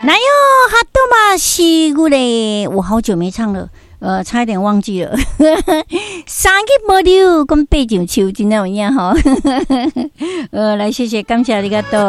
哪有哈多玛西古嘞？我好久没唱了，差一点忘记了。三个无溜，跟八上秋，真的有影吼。来谢谢，感谢你个多。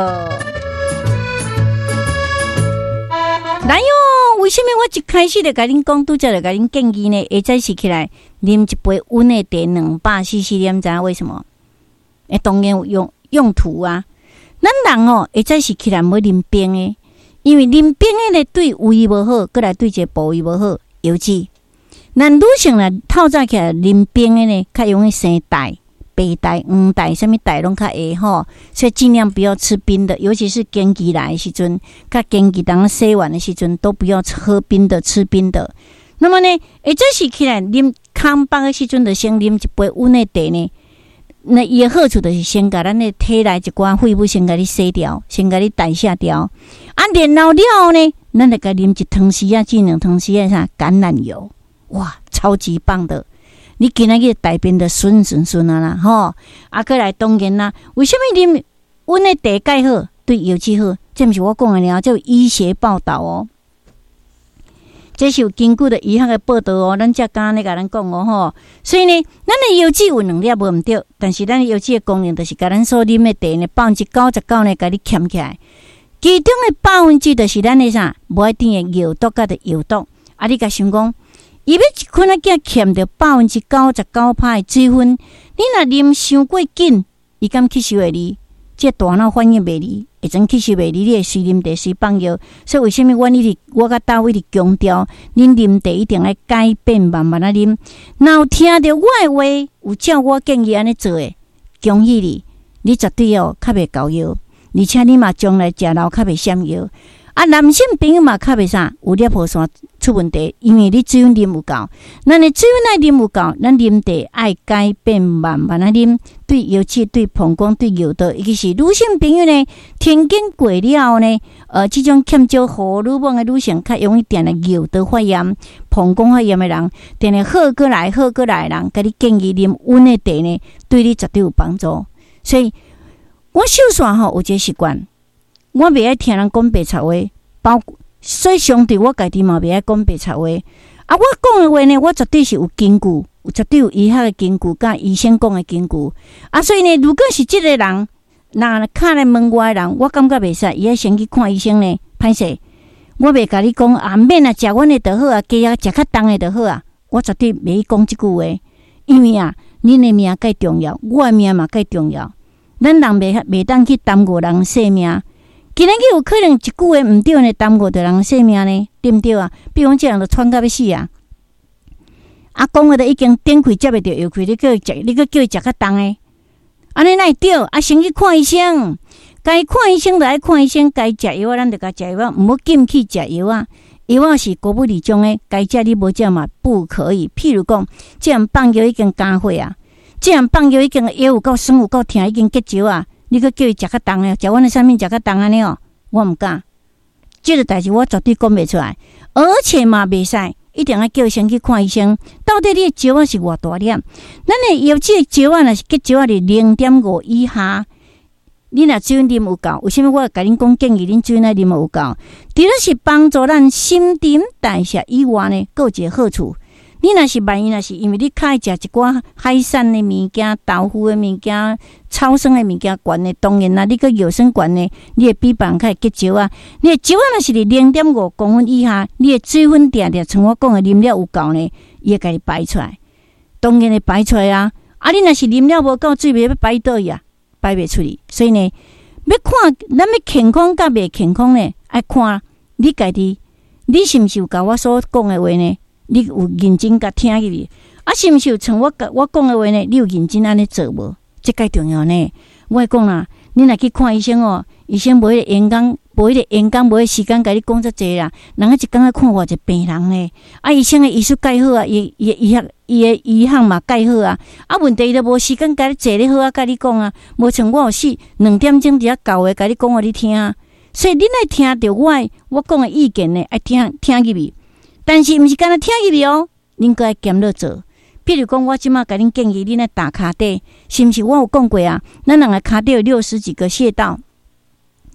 哪有？为什么我一开始就甲恁讲，拄则就甲恁建议呢？下早时起来啉一杯温的茶200cc，你知影为什么？当然有用途啊。咱人下早时起来唔好啉冰的，因为啉冰的呢对胃无好，过来对这部位无好。尤其咱女性呢，透早起来啉冰的呢，较容易生带、白带、黄带，什么带拢较会吼。所以尽量不要吃冰的，尤其是经期来的时阵，甲经期当洗完的时阵，都不要喝冰的、吃冰的。那么呢，下早时起来啉空腹的时阵，就先啉一杯温的茶呢。那伊的好处就是先甲咱的体内一寡废物先甲你洗掉，先甲你代谢掉。然后了呢，咱就甲啉一汤匙至2汤匙啥橄榄油，哇，超级棒的！你今仔日大便的顺啊啦，吼！过来当然啦，为什么啉温的茶钙好，对腰肌好？这不是我讲的了，这有医学报道哦。这是有根据的医学的报道哦，咱才刚刚甲咱讲哦吼，所以呢，咱的腰子有2粒无毋对，但是咱的腰子的功能就是甲咱所啉的茶呢99%呢，甲你欠起来，其中的%就是咱的啥，无一定的药毒甲的药毒。你甲想讲，伊要一困仔囝欠着99%的水分，你若啉伤过紧，伊敢吸收会你？这大脑反应袂离，会真吸收袂离，你会随啉茶随放药。所以为什么我甲大卫的强调，恁啉茶一定要改变，慢慢啊啉。若有听到我的话，有照我建议安尼做的，恭喜你，你绝对较袂搞药，而且你嘛将来食老较袂闪药。男性朋友嘛较袂啥，有尿泡酸出问题，因为你水分啉有够。咱的水分爱啉有够，咱啉茶爱改变，慢慢啊啉。对尤其对膀胱对有的，尤其是女性朋友呢，天经过了呢，这种欠少荷尔蒙的女性，较容易定了有的发炎、膀胱发炎的人，定了好过来的人，甲你建议啉温的茶呢，对你绝对有帮助。所以，我首先有一个习惯。我袂爱听人讲白贼话，所以相对我家己嘛袂爱讲白贼话。我讲的话呢，我绝对是有根据，绝对有医学的根据，甲医生讲的根据。所以呢，如果是这个人，若敲来问我的人，我感觉袂使，伊要先去看医生呢。歹势，我袂甲你讲免食阮的就好加食较重的就好我绝对袂讲即句话，因为恁的命介重要，我的命嘛介重要。咱人袂当去耽误人性命。今日有可能一句话毋对呢，耽误着人性命呢，对毋对比如讲，这人就喘到要死讲话都已经点开接袂着药开，你叫伊食较重的，安尼哪会对？先去看医生，该看医生就爱看医生，该食药咱就该食药毋好禁去食药药是国不理中的，该食你无食嘛不可以。譬如讲，这样放药已经加火这样放药已经药有够酸有够疼，已经结石你去叫伊食较重的，食阮的产品食较重安尼我毋敢。这个代志我绝对讲袂出来，而且嘛袂使，一定要叫先去看医生。到底你的石仔是偌大粒？咱的药剂的石仔若是结石仔是0.5以下，你若水分啉有够，为什么我甲恁讲建议恁水分啉有够？除了是帮助咱新陈代谢以外呢，还有一个好处。你万一是因为你较爱食一寡海产的物件、豆腐的物件、超生的物件悬的，当然你个药酸悬的，你会比别人较会结石你的石若是0.5公分以下，你的水分定像我讲的啉了有够呢，伊会甲你排出来，当然会排出来你若是啉了无够水，要排倒去排袂出去。所以呢，要看咱要健康甲袂健康呢，爱看你家己，你是毋是有甲我所讲的话呢？你有认真甲听入去是毋是有像我讲的话呢？你有认真安尼做无？这介重要呢。我会讲啦，你若去看医生医生无迄个演讲，无迄个时间甲你讲遮济啦。人一工看偌一病人呢，医生的医术介好伊的医学嘛介好问题伊都无时间甲你坐咧好甲你讲无像我有2点钟伫遐教的甲你讲互你听所以你来听着我讲的意见呢，爱听入去。但是毋是干那听入去恁个爱兼落做。譬如讲，我即马甲恁建议，恁来打骹底，是毋是？我有讲过咱人的骹底有60几个穴道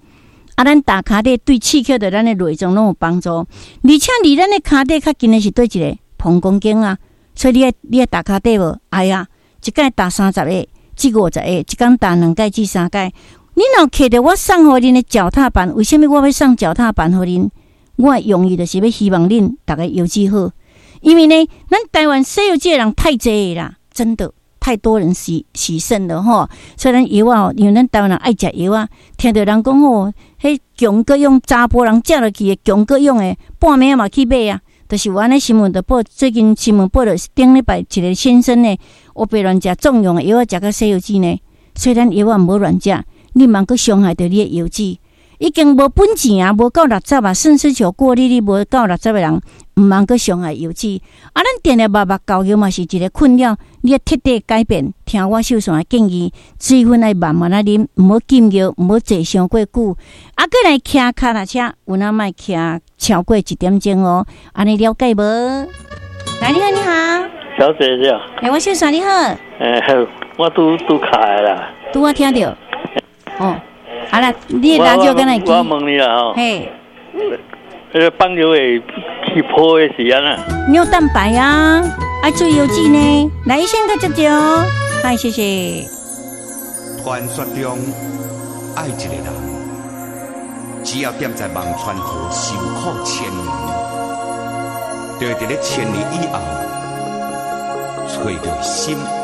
咱打骹底对刺激的咱的内脏拢有帮助，而且离咱的骹底较近的是对一个膀胱经啊，所以你爱打骹底无？哎呀，一摆打30个至50个，一天打2摆至3摆。你若摕着我送互恁的脚踏板，为什么我要送脚踏板互恁？我的用意就是要希望恁大家油脂好，因为呢，咱台湾西药界的人太济啦，真的。太多人洗肾了吼，所以咱药啊，因为咱台湾人爱食药啊，听到人讲吼，迄强果用查甫人食落去的强果用的，半暝嘛去买啊，就是有安尼新闻的报，最近新闻报了顶礼拜一个先生呢，我被乱食重用的药啊，食个西药剂呢，所以咱药啊唔好乱食，你茫个伤害到你的药剂。已经无本钱啊，无到60啊，甚至像过你无到60的人，毋茫个伤害油脂。咱定定目交油嘛是一个困扰，你要彻底改变。听我秀爽的建议，水分爱慢慢啊啉，毋好禁药，毋好坐伤过久。过来骑脚踏车，有哪莫骑超过1点钟哦？安尼了解无？来，你好，你好， 小姐姐。 我秀爽你好。 我拄卡的啦。 拄我听到。哦。好啦，你的radio敢会记？ 我问你啦吼。嘿。放药会起泡的时间啊？ 尿蛋白啊，爱注意油脂呢。来，医生个接着哦。嗨，谢谢。 传说中，爱一个人，只要踮在忘川河受苦1000年，就会在1000年以后，找到心